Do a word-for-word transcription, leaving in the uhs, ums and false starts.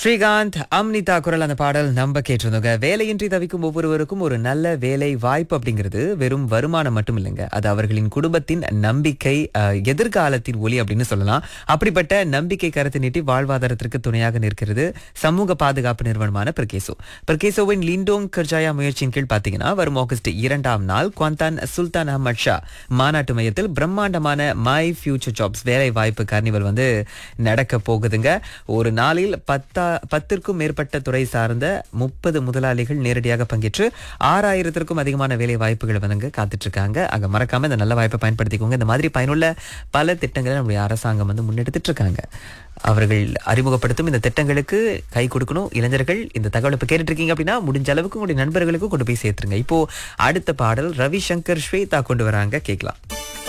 ஸ்ரீகாந்த் அம்னிதா குரல் அந்த பாடல் நம்ம கேட்டிருந்தோங்க. வேலையின்றி தவிக்கும் ஒவ்வொருவருக்கும் ஒரு நல்ல வேலை வாய்ப்பு அப்படிங்கிறது வெறும் வருமானம் மட்டும் இல்லைங்க, அது அவர்களின் குடும்பத்தின் நம்பிக்கை, அஹ், எதிர்காலத்தின் ஒளி அப்படின்னு சொல்லலாம். அப்படிப்பட்ட நம்பிக்கை கருத்து நீட்டி வாழ்வாதாரத்திற்கு துணையாக நிற்கிறது சமூக பாதுகாப்பு நிறுவனமான பிரகேசோ. பிரகேசோவின் லிண்டோங் கர்ஜாயா முயற்சியின் கீழ் பார்த்தீங்கன்னா வரும் ஆகஸ்ட் இரண்டாம் நாள் குவாந்தான் சுல்தான் அஹமத் ஷா மாநாட்டு மையத்தில் பிரம்மாண்டமான மை ஃபியூச்சர் ஜாப்ஸ் வேலை வாய்ப்பு கார்னிவல் வந்து நடக்க போகுதுங்க. ஒரு நாளில் பத்தா பத்திற்கும் மேற்பட்ட துறை சார்ந்த முப்பது முதலாளிகள் நேரடியாக பங்கேற்று ஆறாயிரத்திற்கும் அதிகமான வேலை வாய்ப்புகள் வந்து காத்துட்டு இருக்காங்க. அங்க மறக்காம இந்த நல்ல வாய்ப்பை பயன்படுத்திக்கோங்க. இந்த மாதிரி பயனுள்ள பல திட்டங்களை நம்முடைய அரசாங்கம் வந்து முன்னெடுத்துட்டு இருக்காங்க. அவர்கள் அறிமுகப்படுத்தும் இந்த திட்டங்களுக்கு கை கொடுக்கணும். இளைஞர்கள் இந்த தகவலை இப்ப கேட்டுட்டு இருக்கீங்க அப்படின்னா முடிஞ்ச அளவுக்கு உங்களுடைய நண்பர்களுக்கும் கொண்டு போய் சேர்த்துருங்க. இப்போ அடுத்த பாடல் ரவிசங்கர் ஸ்வேதா கொண்டு வராங்க, கேட்கலாம்.